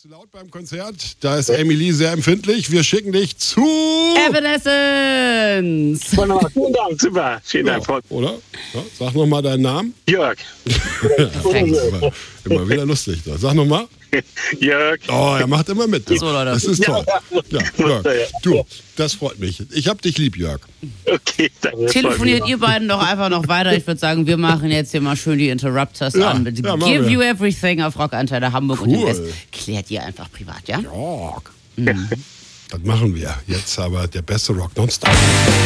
Zu laut beim Konzert, da ist Emily sehr empfindlich. Wir schicken dich zu... Evanescence! Wunderbar. Vielen Dank, super. Vielen Dank. Oder? Ja, sag nochmal deinen Namen. Jörg. Immer wieder lustig. Sag nochmal. Jörg. Oh, er macht immer mit. So, Leute. Das ist toll. Ja, Jörg. Ja. Du, das freut mich. Ich hab dich lieb, Jörg. Okay, danke. Telefoniert ihr beiden doch einfach noch weiter. Ich würde sagen, wir machen jetzt hier mal schön die Interrupters an. Mit ja, machen Give wir. You Everything auf Rockantenne Hamburg und den Cool. Rest klärt ihr einfach privat, ja? Jörg. Das machen wir. Jetzt aber der beste Rock nonstop.